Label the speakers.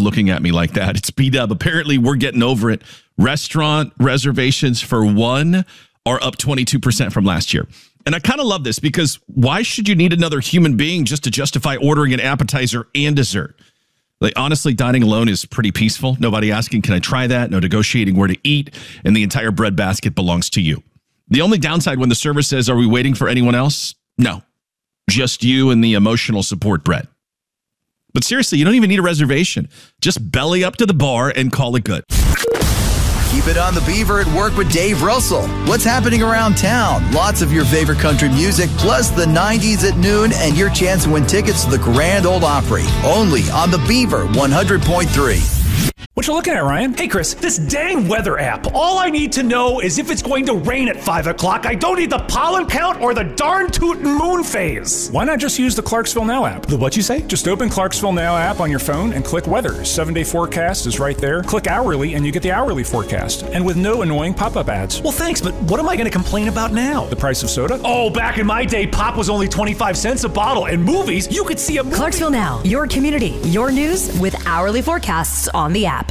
Speaker 1: looking at me like that. It's B-Dub. Apparently, we're getting over it. Restaurant reservations for one are up 22% from last year. And I kind of love this because why should you need another human being just to justify ordering an appetizer and dessert? Like, honestly, dining alone is pretty peaceful. Nobody asking, can I try that? No negotiating where to eat. And the entire bread basket belongs to you. The only downside when the server says, are we waiting for anyone else? No, just you and the emotional support bread. But seriously, you don't even need a reservation. Just belly up to the bar and call it good.
Speaker 2: Keep it on the Beaver at Work with Dave Russell. What's happening around town? Lots of your favorite country music, plus the 90s at noon and your chance to win tickets to the Grand Ole Opry. Only on the Beaver 100.3.
Speaker 3: What you looking at, Ryan? Hey, Chris, this dang weather app. All I need to know is if it's going to rain at 5 o'clock. I don't need the pollen count or the darn tootin' moon phase. Why not just use the Clarksville Now app? The what you say? Just open Clarksville Now app on your phone and click weather. 7-day forecast is right there. Click hourly and you get the hourly forecast. And with no annoying pop-up ads. Well, thanks, but what am I going to complain about now? The price of soda? Oh, back in my day, pop was only 25 cents a bottle. And movies, you could see a movie.
Speaker 4: Clarksville Now, your community, your news with hourly forecasts on the app.